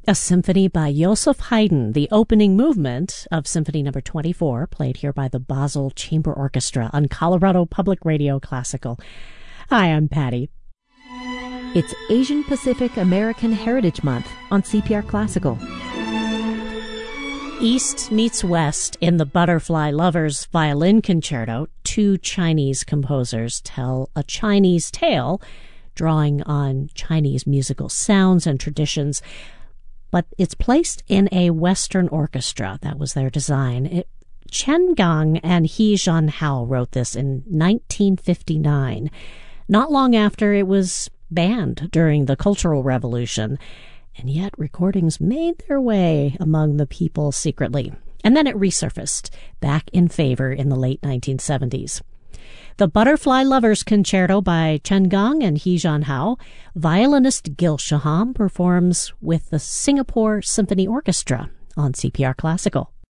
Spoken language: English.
A symphony by Joseph Haydn, the opening movement of Symphony No. 24, played here by the Basel Chamber Orchestra on Colorado Public Radio Classical. Hi, I'm Patty. It's Asian Pacific American Heritage Month on CPR Classical. East meets West in the Butterfly Lovers Violin Concerto. Two Chinese composers tell a Chinese tale, drawing on Chinese musical sounds and traditions, but it's placed in a Western orchestra. That was their design. Chen Gang and He Jianhao wrote this in 1959, not long after it was banned during the Cultural Revolution, and yet recordings made their way among the people secretly. And then it resurfaced back in favor in the late 1970s. The Butterfly Lovers Concerto by Chen Gang and He Jianhao, violinist Gil Shaham performs with the Singapore Symphony Orchestra on CPR Classical.